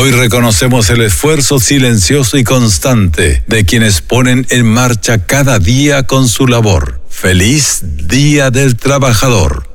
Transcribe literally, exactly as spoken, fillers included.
Hoy reconocemos el esfuerzo silencioso y constante de quienes ponen en marcha cada día con su labor. ¡Feliz Día del Trabajador!